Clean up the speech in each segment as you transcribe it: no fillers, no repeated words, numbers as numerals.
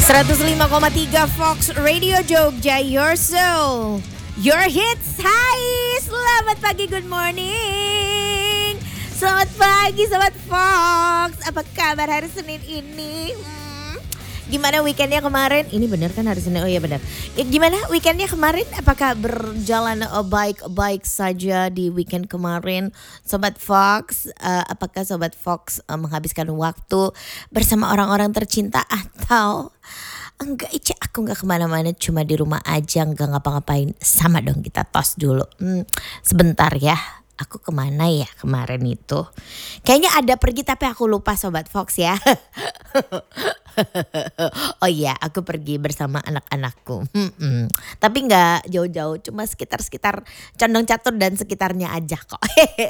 105,3 Fox Radio Jogja, your soul, your hits. Hai, selamat pagi, good morning. Selamat pagi, Sobat Fox. Apa kabar hari Senin ini? Gimana weekendnya kemarin? Ini benar kan hari Senin? Oh iya benar. Gimana weekendnya kemarin? Apakah berjalan baik-baik saja di weekend kemarin, Sobat Fox? Apakah Sobat Fox menghabiskan waktu bersama orang-orang tercinta atau enggak? Aku enggak kemana-mana, cuma di rumah aja, enggak ngapa-ngapain. Sama dong, kita tos dulu. Sebentar ya. Aku kemana ya kemarin itu? Kayaknya ada pergi tapi aku lupa, Sobat Fox ya. Oh iya, aku pergi bersama anak-anakku. Tapi nggak jauh-jauh, cuma sekitar Condong Catur dan sekitarnya aja kok.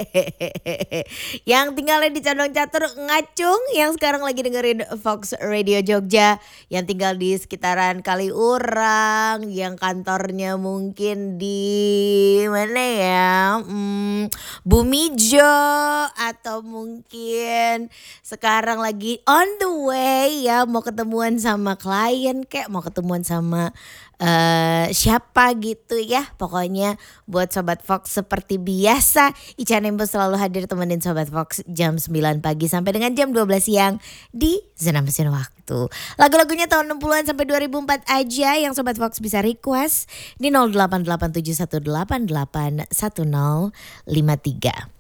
Yang tinggalnya di Condong Catur, Ngacung, yang sekarang lagi dengerin Fox Radio Jogja, yang tinggal di sekitaran Kaliurang, yang kantornya mungkin di mana ya? Bumijo, atau mungkin sekarang lagi on the way ya, mau ketemuan sama klien kayak mau ketemuan sama siapa gitu ya. Pokoknya buat Sobat Fox seperti biasa, Ica Nembo selalu hadir temenin Sobat Fox jam 9 pagi sampai dengan jam 12 siang di Zona Mesin Waktu. Lagu-lagunya tahun 60-an sampai 2004 aja yang Sobat Fox bisa request di 088718881053.